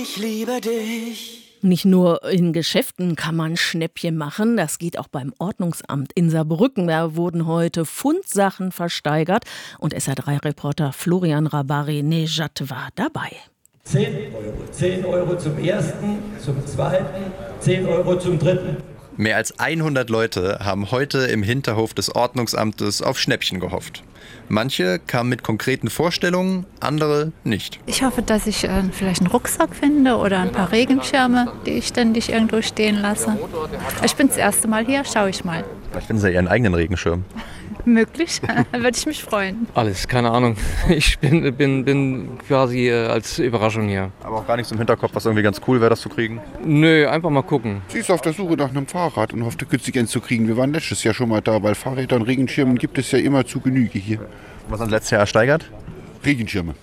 ich liebe dich. Nicht nur in Geschäften kann man Schnäppchen machen, das geht auch beim Ordnungsamt in Saarbrücken. Da wurden heute Fundsachen versteigert und SR3-Reporter Florian Rabari-Nejad war dabei. 10 Euro. 10 Euro zum ersten, zum zweiten, 10 Euro zum dritten. Mehr als 100 Leute haben heute im Hinterhof des Ordnungsamtes auf Schnäppchen gehofft. Manche kamen mit konkreten Vorstellungen, andere nicht. Ich hoffe, dass ich vielleicht einen Rucksack finde oder ein paar Regenschirme, die ich ständig irgendwo stehen lasse. Ich bin das erste Mal hier, schaue ich mal. Vielleicht finden Sie ja Ihren eigenen Regenschirm. Möglich, würde ich mich freuen. Alles, keine Ahnung. Ich bin quasi als Überraschung hier. Aber auch gar nichts im Hinterkopf, was irgendwie ganz cool wäre, das zu kriegen? Nö, einfach mal gucken. Sie ist auf der Suche nach einem Fahrrad und hoffte günstig eins zu kriegen. Wir waren letztes Jahr schon mal da, weil Fahrräder und Regenschirmen gibt es ja immer zu Genüge hier. Was haben Sie letztes Jahr ersteigert? Regenschirme.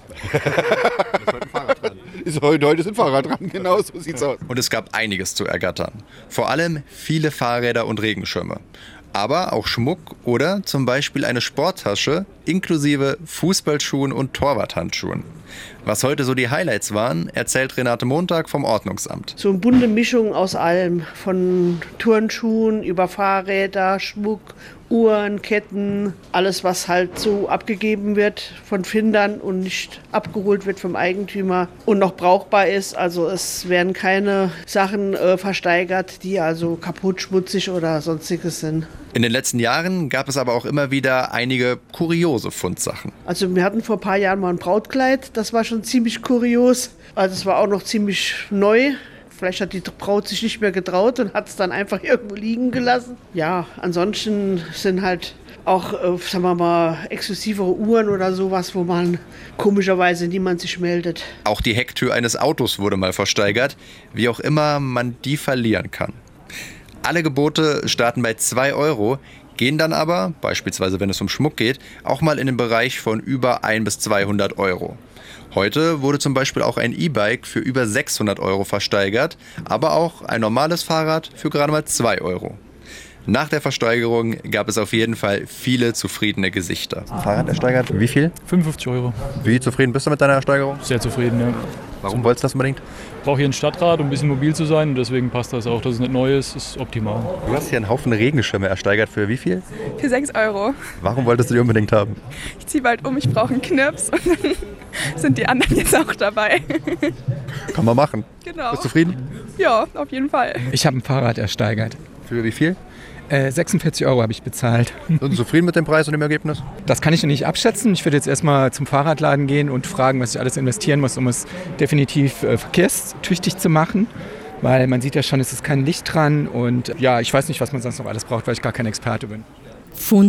Heute ist ein Fahrrad dran, genau so sieht's aus. Und es gab einiges zu ergattern. Vor allem viele Fahrräder und Regenschirme. Aber auch Schmuck oder zum Beispiel eine Sporttasche inklusive Fußballschuhen und Torwarthandschuhen. Was heute so die Highlights waren, erzählt Renate Montag vom Ordnungsamt. So eine bunte Mischung aus allem, von Turnschuhen über Fahrräder, Schmuck, Uhren, Ketten, alles was halt so abgegeben wird von Findern und nicht abgeholt wird vom Eigentümer und noch brauchbar ist. Also es werden keine Sachen versteigert, die also kaputt, schmutzig oder sonstiges sind. In den letzten Jahren gab es aber auch immer wieder einige kuriose Fundsachen. Also wir hatten vor ein paar Jahren mal ein Brautkleid, das war schon ziemlich kurios. Also es war auch noch ziemlich neu. Vielleicht hat die Braut sich nicht mehr getraut und hat es dann einfach irgendwo liegen gelassen. Ja, ansonsten sind halt auch, sagen wir mal, exklusivere Uhren oder sowas, wo man komischerweise niemand sich meldet. Auch die Hecktür eines Autos wurde mal versteigert, wie auch immer man die verlieren kann. Alle Gebote starten bei 2 Euro, gehen dann aber, beispielsweise wenn es um Schmuck geht, auch mal in den Bereich von über 100 bis 200 Euro. Heute wurde zum Beispiel auch ein E-Bike für über 600 Euro versteigert, aber auch ein normales Fahrrad für gerade mal 2 Euro. Nach der Versteigerung gab es auf jeden Fall viele zufriedene Gesichter. Fahrrad ersteigert, wie viel? 55 Euro. Wie zufrieden bist du mit deiner Ersteigerung? Sehr zufrieden, ja. Warum wolltest du das unbedingt? Ich brauche hier ein Stadtrad, um ein bisschen mobil zu sein und deswegen passt das auch, dass es nicht neu ist, ist optimal. Du hast hier einen Haufen Regenschirme ersteigert, für wie viel? Für 6 Euro. Warum wolltest du die unbedingt haben? Ich ziehe bald um, ich brauche einen Knirps und dann sind die anderen jetzt auch dabei. Kann man machen. Genau. Bist du zufrieden? Ja, auf jeden Fall. Ich habe ein Fahrrad ersteigert. Für wie viel? 46 Euro habe ich bezahlt. Sind Sie zufrieden mit dem Preis und dem Ergebnis? Das kann ich noch nicht abschätzen. Ich würde jetzt erstmal zum Fahrradladen gehen und fragen, was ich alles investieren muss, um es definitiv verkehrstüchtig zu machen. Weil man sieht ja schon, es ist kein Licht dran und ja, ich weiß nicht, was man sonst noch alles braucht, weil ich gar kein Experte bin.